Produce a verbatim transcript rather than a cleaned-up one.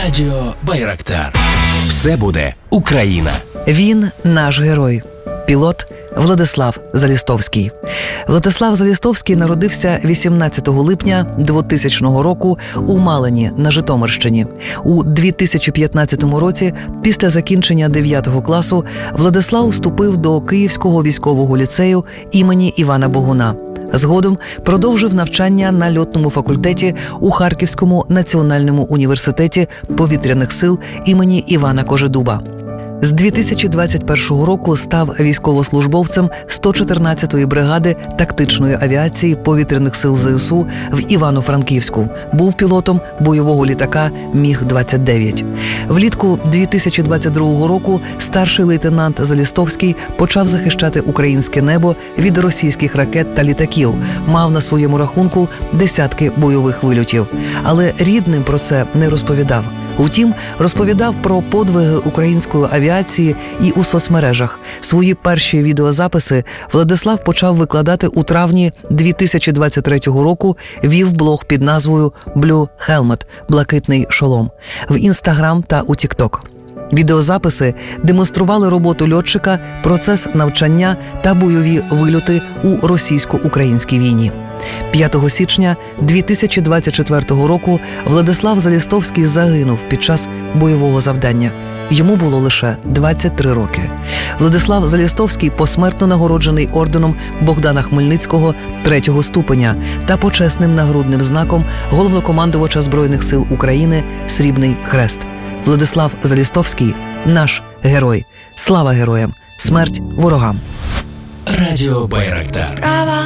Радіо Байрактар. Все буде Україна. Він наш герой. Пілот Владислав Залістовський. Владислав Залістовський народився вісімнадцятого липня двотисячного року у Малині на Житомирщині. У дві тисячі п'ятнадцятому році, після закінчення дев'ятого класу, Владислав вступив до Київського військового ліцею імені Івана Богуна. Згодом продовжив навчання на льотному факультеті у Харківському національному університеті повітряних сил імені Івана Кожедуба. З дві тисячі двадцять першого року став військовослужбовцем сто чотирнадцятої бригади тактичної авіації повітряних сил ЗСУ в Івано-Франківську. Був пілотом бойового літака Міг двадцять дев'ять. Влітку дві тисячі двадцять другого року старший лейтенант Залістовський почав захищати українське небо від російських ракет та літаків. Мав на своєму рахунку десятки бойових вильотів. Але рідним про це не розповідав. Втім, розповідав про подвиги української авіації і у соцмережах. Свої перші відеозаписи Владислав почав викладати у травні дві тисячі двадцять третього року, вів блог під назвою «Blue Helmet» – «Блакитний шолом» в Інстаграм та у Тікток. Відеозаписи демонстрували роботу льотчика, процес навчання та бойові вильоти у російсько-українській війні. п'ятого січня дві тисячі двадцять четвертого року Владислав Залістовський загинув під час бойового завдання. Йому було лише двадцять три роки. Владислав Залістовський посмертно нагороджений орденом Богдана Хмельницького третього ступеня та почесним нагрудним знаком головнокомандувача Збройних сил України «Срібний хрест». Владислав Залістовський – наш герой. Слава героям! Смерть ворогам! Радіо Байрактар.